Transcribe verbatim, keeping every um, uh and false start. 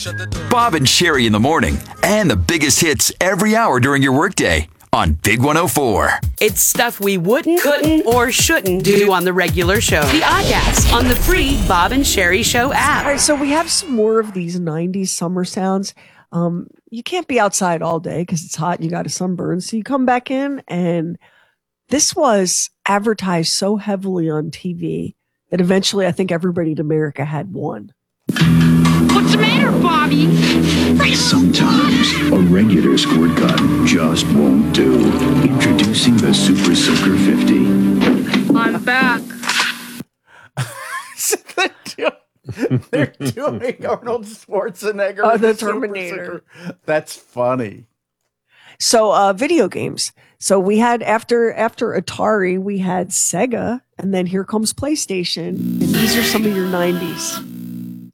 Bob and Sherry in the morning, and the biggest hits every hour during your workday on Big one oh four. It's stuff we wouldn't, couldn't, or shouldn't do on the regular show. The Oddcast on the free Bob and Sherry Show app. All right, so we have some more of these nineties summer sounds. Um, you can't be outside all day because it's hot and you got a sunburn. So you come back in, and this was advertised so heavily on T V that eventually I think everybody in America had one. What's the matter, Bobby? Sometimes a regular squirt gun just won't do. Introducing the Super Soaker fifty. I'm back. They're doing Arnold Schwarzenegger. Oh, with the Super Terminator. Soaker. That's funny. So uh, video games. So we had after after Atari, we had Sega, and then here comes PlayStation. And these are some of your nineties.